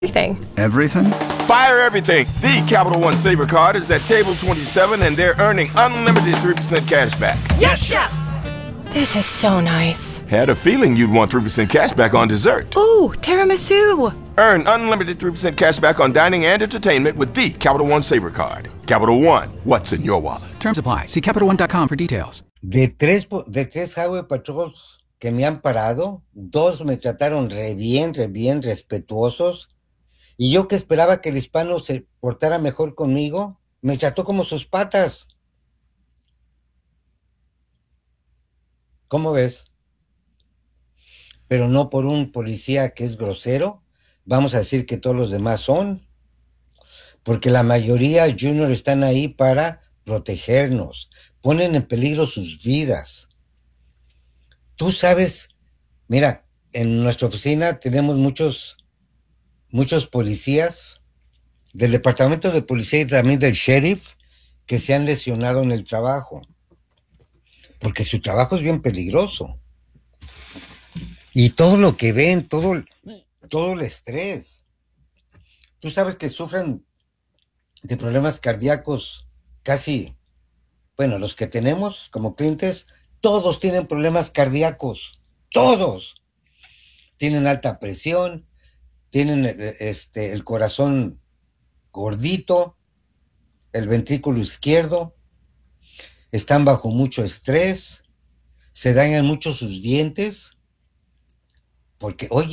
Everything. Everything? Fire everything. The Capital One Saver Card is at table 27 and they're earning unlimited 3% cash back. Yes, Chef! This is so nice. Had a feeling you'd want 3% cash back on dessert. Ooh, tiramisu! Earn unlimited 3% cash back on dining and entertainment with the Capital One Saver Card. Capital One, what's in your wallet? Terms apply. See CapitalOne.com for details. De tres Highway Patrols que me han parado, 2 me trataron re bien, respetuosos. Y yo que esperaba que el hispano se portara mejor conmigo, me trató como sus patas. ¿Cómo ves? Pero no por un policía que es grosero, vamos a decir que todos los demás son. Porque la mayoría, Junior, están ahí para protegernos. Ponen en peligro sus vidas. Tú sabes, mira, en nuestra oficina tenemos muchos policías del departamento de policía y también del sheriff que se han lesionado en el trabajo. Porque su trabajo es bien peligroso. Y todo lo que ven, todo el estrés. Tú sabes que sufren de problemas cardíacos casi, bueno, los que tenemos como clientes, todos tienen problemas cardíacos. Todos. Tienen alta presión, tienen el corazón gordito, el ventrículo izquierdo, están bajo mucho estrés, se dañan mucho sus dientes, porque, oye,